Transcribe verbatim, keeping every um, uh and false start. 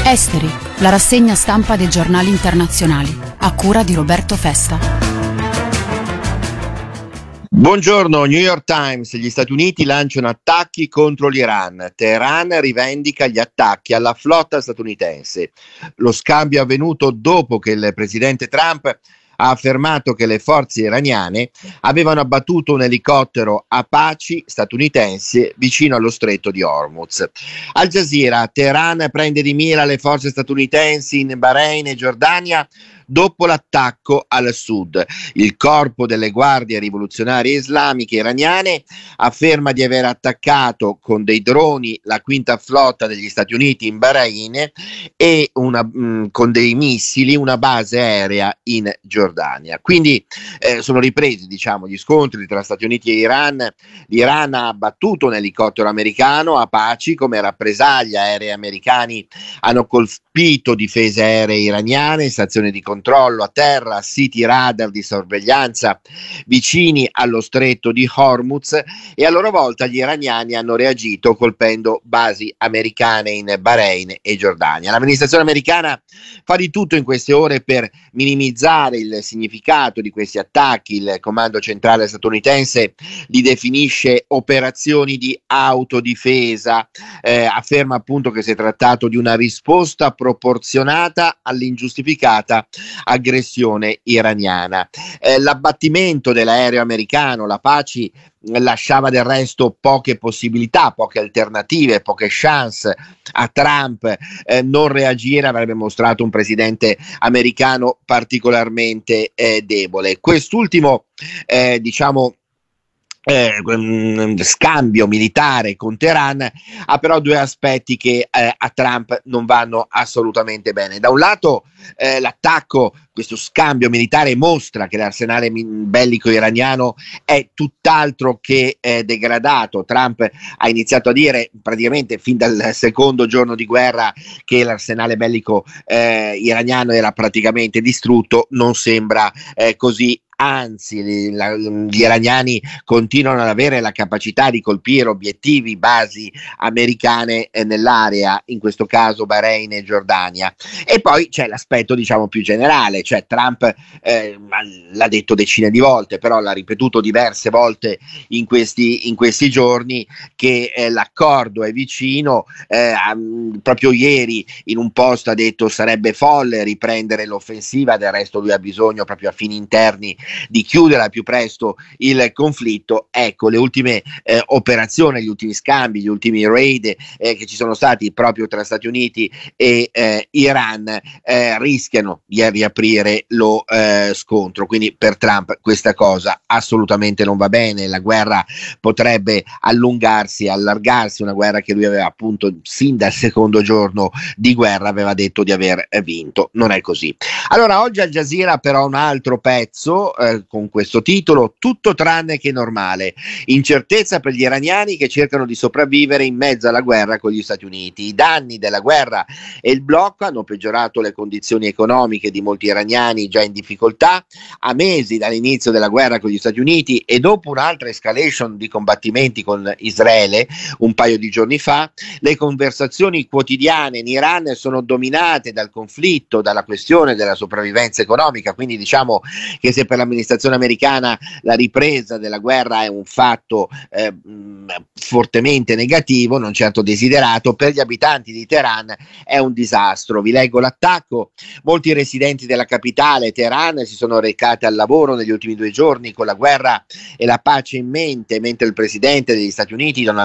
Esteri, la rassegna stampa dei giornali internazionali, a cura di Roberto Festa. Buongiorno, New York Times. Gli Stati Uniti lanciano attacchi contro l'Iran. Teheran rivendica gli attacchi alla flotta statunitense. Lo scambio è avvenuto dopo che il presidente Trump ha affermato che le forze iraniane avevano abbattuto un elicottero Apache statunitense vicino allo stretto di Hormuz. Al Jazeera, Teheran prende di mira le forze statunitensi in Bahrain e Giordania dopo l'attacco al sud. Il corpo delle guardie rivoluzionarie islamiche iraniane afferma di aver attaccato con dei droni la quinta flotta degli Stati Uniti in Bahrain e una, mh, con dei missili una base aerea in Giordania. Quindi eh, sono ripresi, diciamo, gli scontri tra Stati Uniti e Iran. L'Iran ha abbattuto un elicottero americano Apache come rappresaglia. Aerei americani hanno colpito difese aeree iraniane, stazioni di controllo a terra, siti radar di sorveglianza vicini allo stretto di Hormuz, e a loro volta gli iraniani hanno reagito colpendo basi americane in Bahrain e Giordania. L'amministrazione americana fa di tutto in queste ore per minimizzare il significato di questi attacchi. Il comando centrale statunitense li definisce operazioni di autodifesa, eh, afferma appunto che si è trattato di una risposta proporzionata all'ingiustificata aggressione iraniana. Eh, l'abbattimento dell'aereo americano, l'Apache, lasciava del resto poche possibilità, poche alternative, poche chance a Trump. Eh, non reagire avrebbe mostrato un presidente americano particolarmente eh, debole. Quest'ultimo, eh, diciamo, Eh, scambio militare con Teheran ha però due aspetti che eh, a Trump non vanno assolutamente bene. Da un lato eh, l'attacco, questo scambio militare mostra che l'arsenale bellico iraniano è tutt'altro che eh, degradato. Trump ha iniziato a dire praticamente fin dal secondo giorno di guerra che l'arsenale bellico eh, iraniano era praticamente distrutto. Non sembra eh, così. Anzi, gli, la, gli iraniani continuano ad avere la capacità di colpire obiettivi, basi americane eh, nell'area, in questo caso Bahrain e Giordania. E poi c'è l'aspetto, diciamo, più generale, cioè Trump eh, l'ha detto decine di volte, però l'ha ripetuto diverse volte in questi, in questi giorni, che eh, l'accordo è vicino. Eh, proprio ieri in un post ha detto sarebbe folle riprendere l'offensiva, del resto lui ha bisogno proprio a fini interni di chiudere al più presto il conflitto. Ecco, le ultime eh, operazioni, gli ultimi scambi, gli ultimi raid eh, che ci sono stati proprio tra Stati Uniti e eh, Iran eh, rischiano di riaprire lo eh, scontro. Quindi per Trump questa cosa assolutamente non va bene. La guerra potrebbe allungarsi, allargarsi, una guerra che lui aveva appunto sin dal secondo giorno di guerra aveva detto di aver vinto. Non è così. Allora, oggi Al Jazeera però un altro pezzo eh, con questo titolo: tutto tranne che normale, incertezza per gli iraniani che cercano di sopravvivere in mezzo alla guerra con gli Stati Uniti. I danni della guerra e il blocco hanno peggiorato le condizioni economiche di molti iraniani già in difficoltà. A mesi dall'inizio della guerra con gli Stati Uniti e dopo un'altra escalation di combattimenti con Israele un paio di giorni fa, le conversazioni quotidiane in Iran sono dominate dal conflitto, dalla questione della sopravvivenza economica. Quindi diciamo che se per l'amministrazione americana la ripresa della guerra è un fatto eh, fortemente negativo, non certo desiderato, per gli abitanti di Teheran è un disastro. Vi leggo l'attacco: molti residenti della capitale Teheran si sono recati al lavoro negli ultimi due giorni con la guerra e la pace in mente, mentre il presidente degli Stati Uniti Donald